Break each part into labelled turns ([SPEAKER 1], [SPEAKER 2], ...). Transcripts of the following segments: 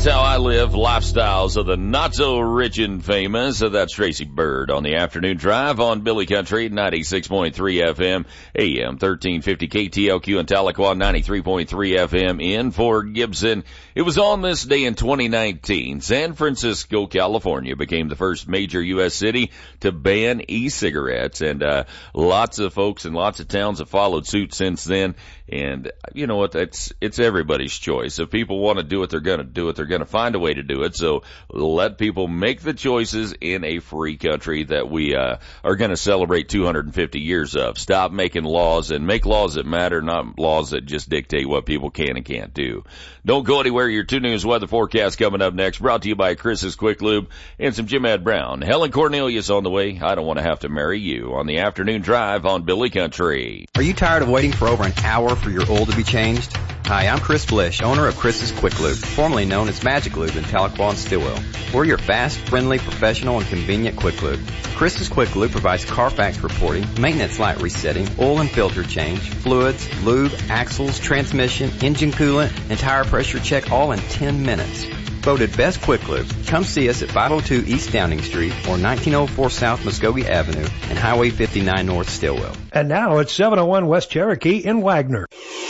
[SPEAKER 1] That's how I live. Lifestyles of the not so rich and famous. That's Tracy Bird on the afternoon drive on Billy Country, 96.3 FM, AM 1350 KTLQ in Tahlequah, 93.3 FM in Fort Gibson. It was on this day in 2019. San Francisco, California became the first major U.S. city to ban e-cigarettes, and lots of folks and lots of towns have followed suit since then. And you know what? It's everybody's choice. If people want to do it, they're going to do it. They're going to find a way to do it. So let people make the choices in a free country that we are going to celebrate 250 years of. Stop making laws and make laws that matter, not laws that just dictate what people can and can't do. Don't go anywhere. Your 2 News weather forecast coming up next, brought to you by Chris's Quick Lube and some Jim Ed Brown. Helen Cornelius on the way. I don't want to have to marry you on the afternoon drive on Billy Country.
[SPEAKER 2] Are you tired of waiting for over an hour for your oil to be changed? Hi, I'm Chris Blish, owner of Chris's Quick Lube, formerly known as Magic Lube in Tahlequah and Stillwell. We're your fast, friendly, professional, and convenient Quick Lube. Chris's Quick Lube provides Carfax reporting, maintenance light resetting, oil and filter change, fluids, lube, axles, transmission, engine coolant, and tire pressure check all in 10 minutes. Voted Best Quick Lube. Come see us at 502 East Downing Street or 1904 South Muskogee Avenue and Highway 59 North Stillwell.
[SPEAKER 3] And now it's 701 West Cherokee in Wagner.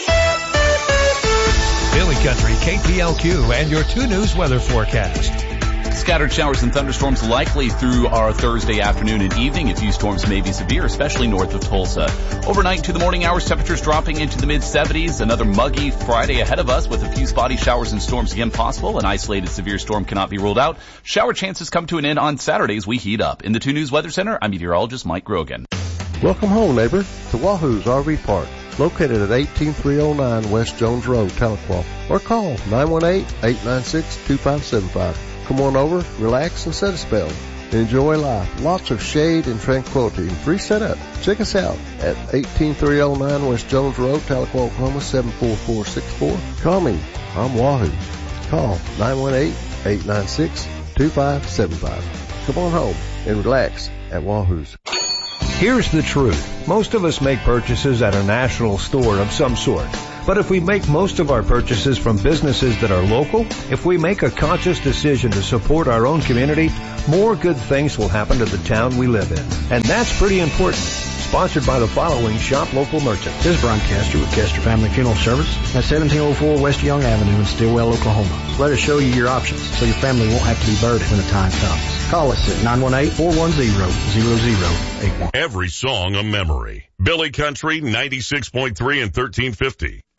[SPEAKER 3] Billy Country, KTLQ, and your 2 News weather forecast.
[SPEAKER 4] Scattered showers and thunderstorms likely through our Thursday afternoon and evening. A few storms may be severe, especially north of Tulsa. Overnight to the morning hours, temperatures dropping into the mid-70s. Another muggy Friday ahead of us with a few spotty showers and storms again possible. An isolated severe storm cannot be ruled out. Shower chances come to an end on Saturdays. We heat up. In the 2 News Weather Center, I'm meteorologist Mike Grogan.
[SPEAKER 5] Welcome home, neighbor, to Wahoo's RV Park, located at 18309 West Jones Road, Tahlequah, or call 918-896-2575. Come on over, relax, and set a spell. Enjoy life. Lots of shade and tranquility. Free setup. Check us out at 18309 West Jones Road, Tahlequah, Oklahoma, 74464. Call me. I'm Wahoo. Call 918-896-2575. Come on home and relax at Wahoo's.
[SPEAKER 3] Here's the truth. Most of us make purchases at a national store of some sort. But if we make most of our purchases from businesses that are local, if we make a conscious decision to support our own community, more good things will happen to the town we live in. And that's pretty important. Sponsored by the following Shop Local Merchants.
[SPEAKER 6] This is Brian Castor with Castor Family Funeral Service at 1704 West Young Avenue in Stillwell, Oklahoma. Let us show you your options so your family won't have to be burdened when the time comes. Call us at 918-410-0081.
[SPEAKER 7] Every song a memory. Billy Country, 96.3 and 1350.